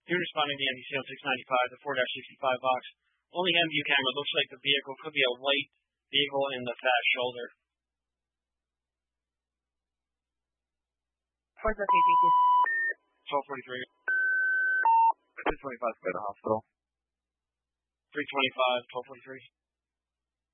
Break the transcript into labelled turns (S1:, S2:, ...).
S1: You're responding to the NBC on 695, the 4-65 box. Only MView camera. Looks like the vehicle could be a white vehicle in the fast shoulder.
S2: Where's the CCC?
S1: 1243.
S3: 325 to the hospital.
S1: 325, 1243.